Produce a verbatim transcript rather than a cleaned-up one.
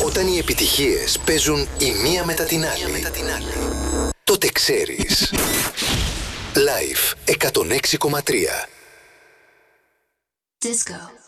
Όταν οι επιτυχίες παίζουν η μία μετά την άλλη, τότε ξέρεις. Live εκατόν έξι κόμμα τρία. Disco.